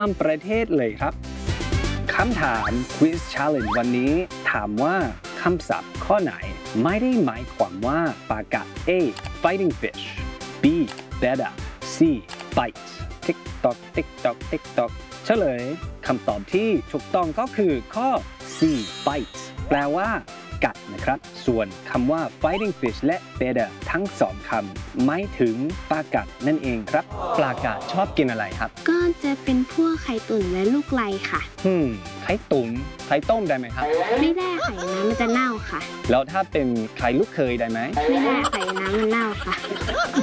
ข้ามประเทศเลยครับคำถาม Quiz Challenge วันนี้ถามว่าคำศัพท์ข้อไหนไม่ได้หมายความว่าปลากัด A fighting fish B better C bite tick tock tick tock tick tock เฉลยคำตอบที่ถูกต้องก็คือข้อ C bite แปลว่ากัดนะครับส่วนคำว่า fighting fish และ better ทั้งสองคำหมายถึงปลากัดนั่นเองครับปลากัดชอบกินอะไรครับก็จะเป็นพวกไข่ตุ๋นและลูกไลค่ะไข่ตุ๋นไข่ต้มได้ไหมครับไม่ได้ไข่น้ำมันจะเน่าค่ะแล้วถ้าเป็นไข่ลูกเคยได้ไหมไม่ได้ไข่น้ำมันเน่าค่ะ